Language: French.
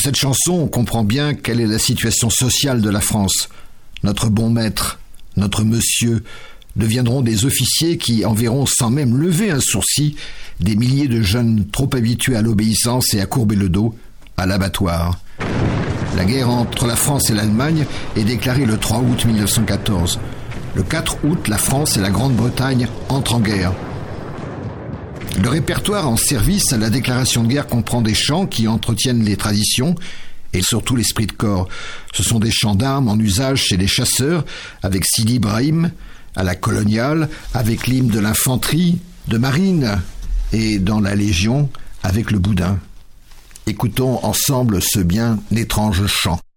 cette chanson, on comprend bien quelle est la situation sociale de la France. Notre bon maître, notre monsieur, deviendront des officiers qui enverront sans même lever un sourcil des milliers de jeunes trop habitués à l'obéissance et à courber le dos à l'abattoir. La guerre entre la France et l'Allemagne est déclarée le 3 août 1914. Le 4 août, la France et la Grande-Bretagne entrent en guerre. Le répertoire en service à la déclaration de guerre comprend des chants qui entretiennent les traditions et surtout l'esprit de corps. Ce sont des chants d'armes en usage chez les chasseurs, avec Sidi Ibrahim, à la coloniale, avec l'hymne de l'infanterie, de marine, et dans la Légion, avec le boudin. Écoutons ensemble ce bien étrange chant.